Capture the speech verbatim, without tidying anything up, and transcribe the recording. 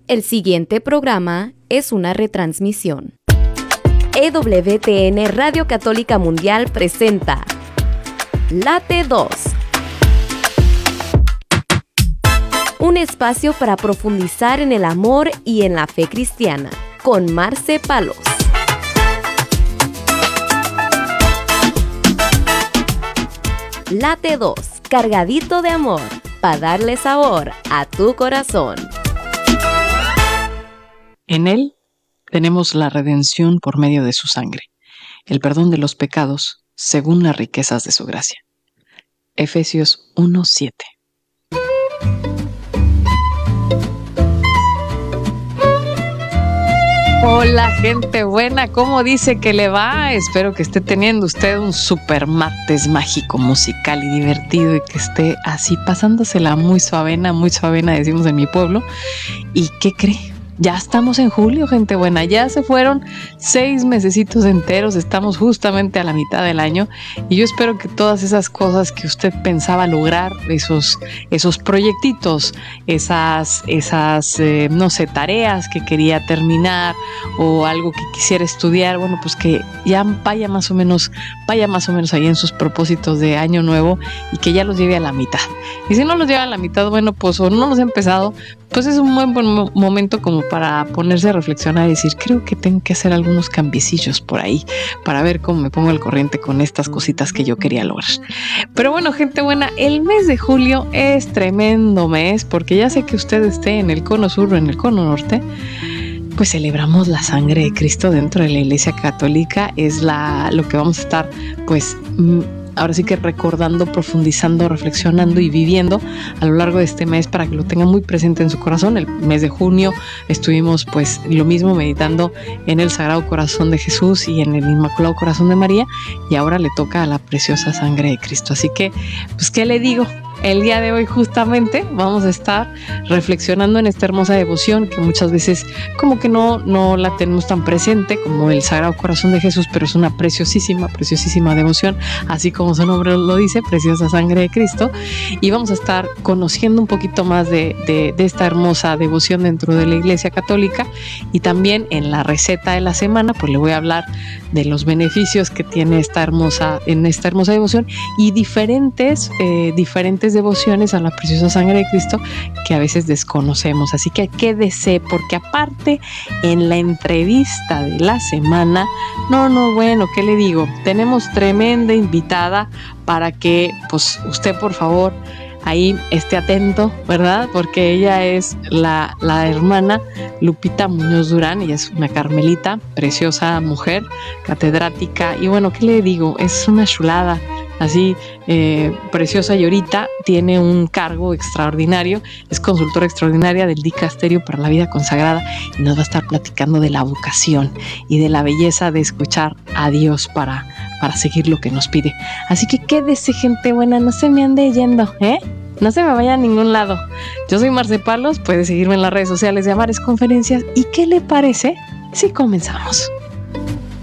El siguiente programa es una retransmisión. E W T N Radio Católica Mundial presenta Late dos. Un espacio para profundizar en el amor y en la fe cristiana, con Marce Palos. Late dos, cargadito de amor, para darle sabor a tu corazón. En Él tenemos la redención por medio de su sangre, el perdón de los pecados según las riquezas de su gracia. Efesios uno siete. Hola gente buena, ¿cómo dice que le va? Espero que esté teniendo usted un super martes mágico, musical y divertido y que esté así pasándosela muy suavena, muy suavena decimos en mi pueblo. ¿Y qué cree? Ya estamos en julio, gente buena, ya se fueron seis mesecitos enteros, estamos justamente a la mitad del año y yo espero que todas esas cosas que usted pensaba lograr, esos, esos proyectitos, esas, esas eh, no sé, tareas que quería terminar o algo que quisiera estudiar, bueno, pues que ya vaya más o menos, vaya más o menos ahí en sus propósitos de año nuevo y que ya los lleve a la mitad. Y si no los lleva a la mitad, bueno, pues o no los he empezado, pues es un buen, buen momento como para ponerse a reflexionar y decir, creo que tengo que hacer algunos cambiecillos por ahí para ver cómo me pongo al corriente con estas cositas que yo quería lograr. Pero bueno, gente buena, el mes de julio es tremendo mes porque ya sé que usted esté en el cono sur o en el cono norte, pues celebramos la sangre de Cristo dentro de la Iglesia Católica. Es la, lo que vamos a estar pues ahora sí que recordando, profundizando, reflexionando y viviendo a lo largo de este mes para que lo tenga muy presente en su corazón. El mes de junio estuvimos pues lo mismo meditando en el Sagrado Corazón de Jesús y en el Inmaculado Corazón de María y ahora le toca a la preciosa sangre de Cristo. Así que, pues, ¿qué le digo? El día de hoy justamente vamos a estar reflexionando en esta hermosa devoción que muchas veces como que no, no la tenemos tan presente como el Sagrado Corazón de Jesús, pero es una preciosísima, preciosísima devoción, así como su nombre lo dice, preciosa sangre de Cristo. Y vamos a estar conociendo un poquito más de, de, de esta hermosa devoción dentro de la Iglesia Católica y también en la receta de la semana, pues le voy a hablar de los beneficios que tiene esta hermosa, en esta hermosa devoción y diferentes, eh, diferentes devociones a la preciosa sangre de Cristo que a veces desconocemos. Así que quédese porque aparte en la entrevista de la semana, no, no, bueno, ¿qué le digo? Tenemos tremenda invitada para que pues usted por favor ahí esté atento, ¿verdad? Porque ella es la, la hermana Lupita Muñoz Durán, ella es una carmelita, preciosa mujer, catedrática, y bueno, ¿qué le digo? Es una chulada, así eh, preciosa, y ahorita tiene un cargo extraordinario, es consultora extraordinaria del Dicasterio para la Vida Consagrada y nos va a estar platicando de la vocación y de la belleza de escuchar a Dios para, para seguir lo que nos pide. Así que quédese, gente buena, no se me ande yendo, ¿eh? No se me vaya a ningún lado. Yo soy Marce Palos, puede seguirme en las redes sociales de Amares Conferencias. ¿Y qué le parece si comenzamos?